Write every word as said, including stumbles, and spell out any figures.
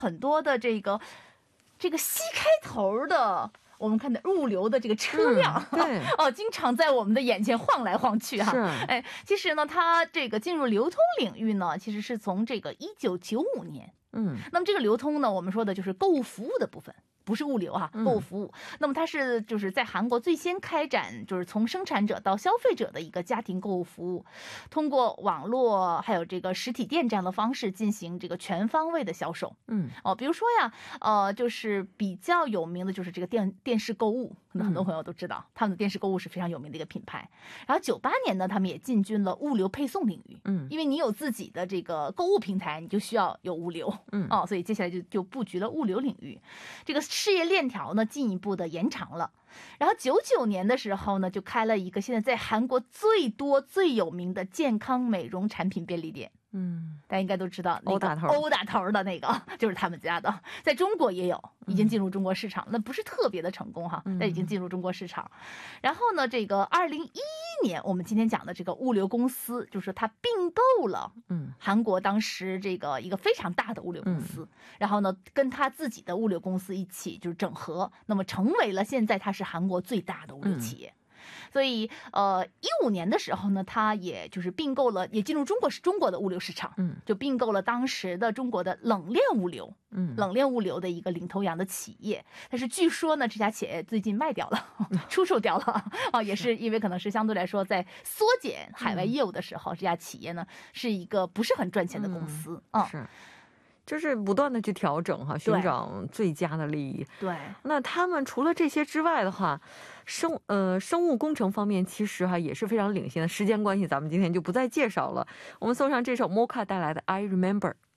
很多的这个这个西开头的我们看的物流的这个车辆、 嗯、对哦，经常在我们的眼前晃来晃去哈、 啊。 哎，其实呢，它这个进入流通领域呢，其实是从这个一九九五年。 嗯， 那么这个流通呢，我们说的就是购物服务的部分。不是物流哈、啊，购物服务、嗯。那么它是就是在韩国最先开展，就是从生产者到消费者的一个家庭购物服务，通过网络还有这个实体店这样的方式进行这个全方位的销售。 嗯， 哦，比如说呀，呃，就是比较有名的就是这个电电视购物，可能很多朋友都知道，嗯、他们的电视购物是非常有名的一个品牌。然后九八年呢，他们也进军了物流配送领域。 嗯， 因为你有自己的这个购物平台，你就需要有物流。 嗯， 哦，所以接下来就就布局了物流领域。这个事业链条呢进一步的延长了，然后九九年的时候呢，就开了一个现在在韩国最多最有名的健康美容产品便利店。 嗯， 大家应该都知道那个欧大头欧大头的那个就是他们家的，在中国也有，已经进入中国市场，嗯、那不是特别的成功哈，但已经进入中国市场。嗯、然后呢，这个二零一一年我们今天讲的这个物流公司，就是它并购了嗯韩国当时这个一个非常大的物流公司，嗯、然后呢跟他自己的物流公司一起就是整合，那么成为了现在它是韩国最大的物流企业。嗯所以，呃，一五年的时候呢，它也就是并购了，也进入中国是中国的物流市场，嗯，就并购了当时的中国的冷链物流，嗯，冷链物流的一个领头羊的企业。但是据说呢，这家企业最近卖掉了，出售掉了啊，也是因为可能是相对来说在缩减海外业务的时候，嗯、这家企业呢是一个不是很赚钱的公司啊。 嗯、是。就是不断的去调整哈，寻找最佳的利益。 对， 那他们除了这些之外的话，生呃生物工程方面其实哈也是非常领先的。时间关系，咱们今天就不再介绍了。我们送上这首 Mocha 带来的 I Remember。